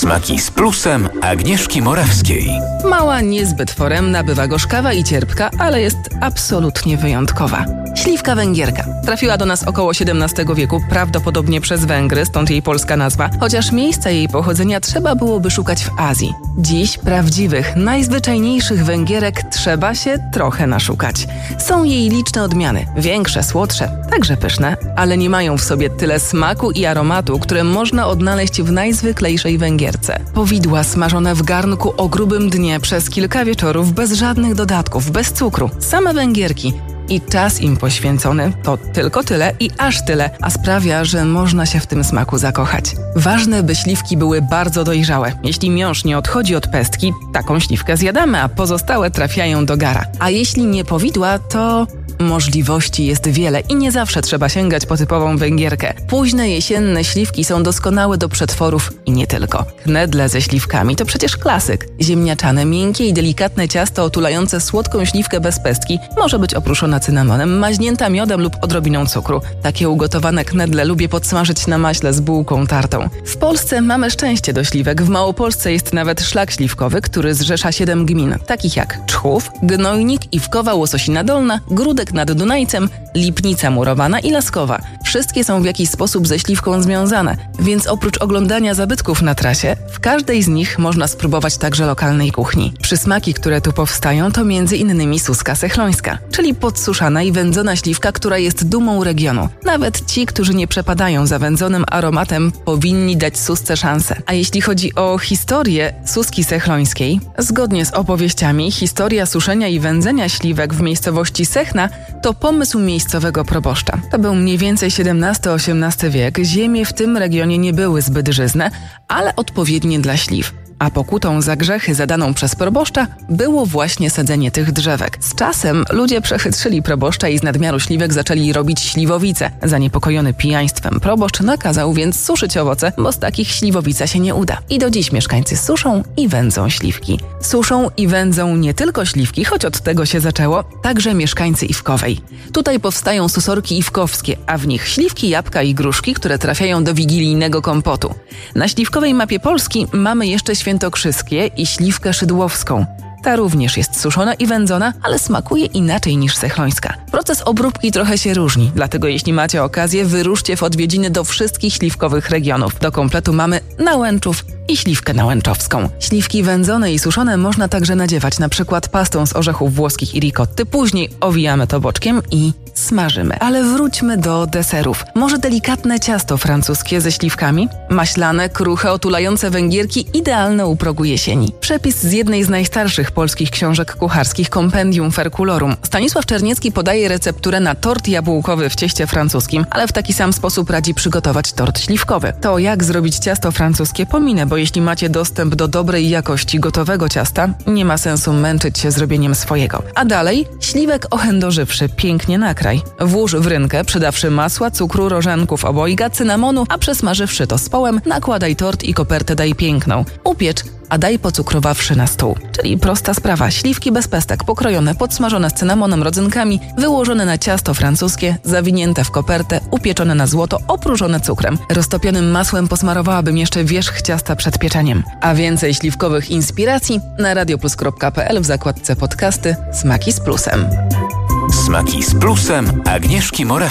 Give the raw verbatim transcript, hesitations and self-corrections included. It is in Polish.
Smaki z plusem Agnieszki Morawskiej. Mała, niezbyt foremna, bywa gorzkawa i cierpka, ale jest absolutnie wyjątkowa. Śliwka węgierka. Trafiła do nas około siedemnastego wieku, prawdopodobnie przez Węgry, stąd jej polska nazwa, chociaż miejsca jej pochodzenia trzeba byłoby szukać w Azji. Dziś prawdziwych, najzwyczajniejszych węgierek trzeba się trochę naszukać. Są jej liczne odmiany, większe, słodsze, także pyszne, ale nie mają w sobie tyle smaku i aromatu, które można odnaleźć w najzwyklejszej węgierce. Powidła smażone w garnku o grubym dnie przez kilka wieczorów bez żadnych dodatków, bez cukru. Same węgierki. I czas im poświęcony to tylko tyle i aż tyle, a sprawia, że można się w tym smaku zakochać. Ważne, by śliwki były bardzo dojrzałe. Jeśli miąższ nie odchodzi od pestki, taką śliwkę zjadamy, a pozostałe trafiają do gara. A jeśli nie powidła, to... Możliwości jest wiele i nie zawsze trzeba sięgać po typową węgierkę. Późne jesienne śliwki są doskonałe do przetworów i nie tylko. Knedle ze śliwkami to przecież klasyk. Ziemniaczane, miękkie i delikatne ciasto otulające słodką śliwkę bez pestki może być oprószona cynamonem, maźnięta miodem lub odrobiną cukru. Takie ugotowane knedle lubię podsmażyć na maśle z bułką tartą. W Polsce mamy szczęście do śliwek. W Małopolsce jest nawet szlak śliwkowy, który zrzesza siedem gmin, takich jak Czchów, Gnojnik, Iwkowa, Łososina Dolna, Gródek nad Dunajcem, Lipnica Murowana i Laskowa. Wszystkie są w jakiś sposób ze śliwką związane, więc oprócz oglądania zabytków na trasie, w każdej z nich można spróbować także lokalnej kuchni. Przysmaki, które tu powstają, to między innymi suska sechlońska, czyli podsuszana i wędzona śliwka, która jest dumą regionu. Nawet ci, którzy nie przepadają za wędzonym aromatem, powinni dać susce szansę. A jeśli chodzi o historię suski sechlońskiej, zgodnie z opowieściami, historia suszenia i wędzenia śliwek w miejscowości Sechna to pomysł miejscowego proboszcza. To był mniej więcej siedemnasty osiemnasty wiek. Ziemie w tym regionie nie były zbyt żyzne, ale odpowiednie dla śliw. A pokutą za grzechy zadaną przez proboszcza było właśnie sadzenie tych drzewek. Z czasem ludzie przechytrzyli proboszcza i z nadmiaru śliwek zaczęli robić śliwowice. Zaniepokojony pijaństwem proboszcz nakazał więc suszyć owoce, bo z takich śliwowica się nie uda. I do dziś mieszkańcy suszą i wędzą śliwki. Suszą i wędzą nie tylko śliwki, choć od tego się zaczęło, także mieszkańcy Iwkowej. Tutaj powstają susorki iwkowskie, a w nich śliwki, jabłka i gruszki, które trafiają do wigilijnego kompotu. Na śliwkowej mapie Polski mamy jeszcze świętokrzyskie i śliwkę szydłowską. Ta również jest suszona i wędzona, ale smakuje inaczej niż sechlońska. Proces obróbki trochę się różni, dlatego jeśli macie okazję, wyruszcie w odwiedziny do wszystkich śliwkowych regionów. Do kompletu mamy nałęczów i śliwkę nałęczowską. Śliwki wędzone i suszone można także nadziewać na przykład pastą z orzechów włoskich i ricotty. Później owijamy to boczkiem i smażymy. Ale wróćmy do deserów. Może delikatne ciasto francuskie ze śliwkami? Maślane, kruche, otulające węgierki, idealne u progu jesieni. Przepis z jednej z najstarszych polskich książek kucharskich, Compendium Ferculorum. Stanisław Czerniecki podaje recepturę na tort jabłkowy w cieście francuskim, ale w taki sam sposób radzi przygotować tort śliwkowy. To jak zrobić ciasto francuskie pominę, bo jeśli macie dostęp do dobrej jakości gotowego ciasta, nie ma sensu męczyć się zrobieniem swojego. A dalej śliwek ochędożywszy, pięknie nakraj. Włóż w rynkę, przydawszy masła, cukru, rożenków, obojga, cynamonu, a przesmażywszy to z połem, nakładaj tort i kopertę daj piękną. Upiecz, a daj pocukrowawszy na stół. Czyli prosta sprawa. Śliwki bez pestek, pokrojone, podsmażone z cynamonem, rodzynkami, wyłożone na ciasto francuskie, zawinięte w kopertę, upieczone na złoto, opróżone cukrem. Roztopionym masłem posmarowałabym jeszcze wierzch ciasta przed pieczeniem. A więcej śliwkowych inspiracji na radioplus kropka pe el w zakładce podcasty Smaki z plusem. Smaki z plusem Agnieszki Morawskiej.